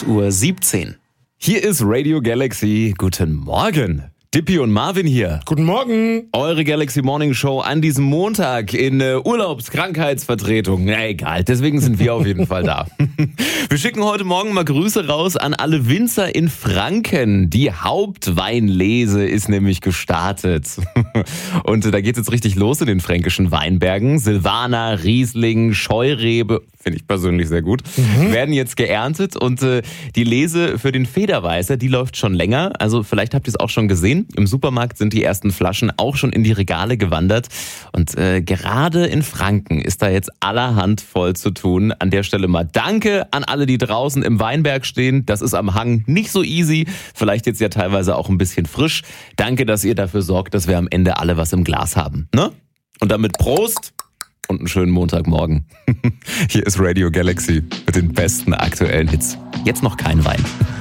8:17 Uhr. Hier ist Radio Galaxy. Guten Morgen. Dippy und Marvin hier. Guten Morgen. Eure Galaxy Morning Show an diesem Montag in Urlaubskrankheitsvertretung. Na egal, deswegen sind wir auf jeden Fall da. Wir schicken heute Morgen mal Grüße raus an alle Winzer in Franken. Die Hauptweinlese ist nämlich gestartet. Und da geht's jetzt richtig los in den fränkischen Weinbergen. Silvaner, Riesling, Scheurebe, finde ich persönlich sehr gut, werden jetzt geerntet. Und die Lese für den Federweißer, die läuft schon länger. Also vielleicht habt ihr es auch schon gesehen. Im Supermarkt sind die ersten Flaschen auch schon in die Regale gewandert. Und gerade in Franken ist da jetzt allerhand voll zu tun. An der Stelle mal Danke an alle, die draußen im Weinberg stehen. Das ist am Hang nicht so easy. Vielleicht jetzt ja teilweise auch ein bisschen frisch. Danke, dass ihr dafür sorgt, dass wir am Ende alle was im Glas haben. Ne? Und damit Prost und einen schönen Montagmorgen. Hier ist Radio Galaxy mit den besten aktuellen Hits. Jetzt noch kein Wein.